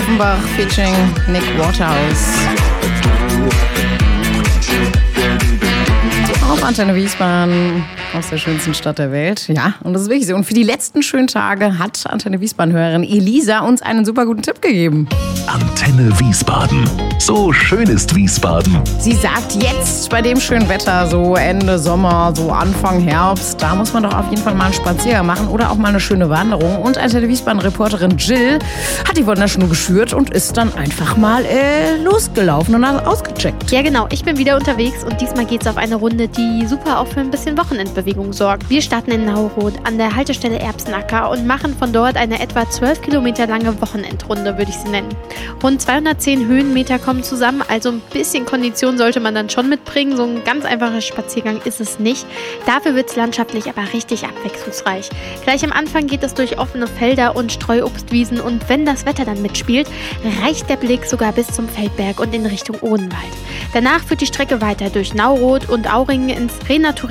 Offenbach featuring Nick Waterhouse. Auf Antenne Wiesbaden aus der schönsten Stadt der Welt. Ja, und das ist wirklich so. Und für die letzten schönen Tage hat Antenne Wiesbaden-Hörerin Elisa uns einen super guten Tipp gegeben. Antenne Wiesbaden. So schön ist Wiesbaden. Sie sagt jetzt bei dem schönen Wetter, so Ende Sommer, so Anfang Herbst, da muss man doch auf jeden Fall mal einen Spaziergang machen oder auch mal eine schöne Wanderung. Und Antenne Wiesbaden-Reporterin Jill hat die Wanderschnur geschürt und ist dann einfach mal losgelaufen und hat ausgecheckt. Ja genau, ich bin wieder unterwegs und diesmal geht's auf eine Runde, die super auch für ein bisschen Wochenendbewegung sorgt. Wir starten in Nauroth an der Haltestelle Erbsenacker und machen von dort eine etwa 12 Kilometer lange Wochenendrunde, würde ich sie nennen. Rund 210 Höhenmeter kommen zusammen, also ein bisschen Kondition sollte man dann schon mitbringen. So ein ganz einfacher Spaziergang ist es nicht. Dafür wird es landschaftlich aber richtig abwechslungsreich. Gleich am Anfang geht es durch offene Felder und Streuobstwiesen und wenn das Wetter dann mitspielt, reicht der Blick sogar bis zum Feldberg und in Richtung Odenwald. Danach führt die Strecke weiter durch Nauroth und Auringen ins Renaturierte